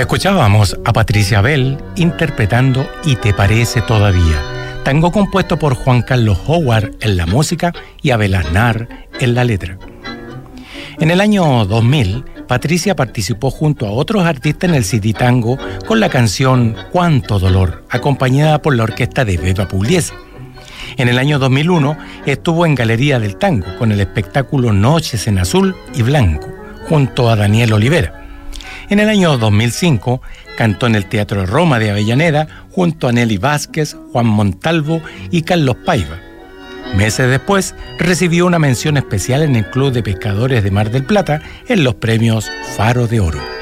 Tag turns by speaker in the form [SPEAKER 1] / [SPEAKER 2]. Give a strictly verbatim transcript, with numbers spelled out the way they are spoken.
[SPEAKER 1] Escuchábamos a Patricia Bell interpretando Y te parece todavía, tango compuesto por Juan Carlos Howard en la música y Abel Aznar en la letra. En el año dos mil, Patricia participó junto a otros artistas en el City Tango con la canción Cuánto dolor, acompañada por la orquesta de Beba Pugliese. En el año dos mil uno estuvo en Galería del Tango con el espectáculo Noches en Azul y Blanco, junto a Daniel Olivera. En el año dos mil cinco cantó en el Teatro Roma de Avellaneda junto a Nelly Vázquez, Juan Montalvo y Carlos Paiva. Meses después recibió una mención especial en el Club de Pescadores de Mar del Plata en los premios Faro de Oro.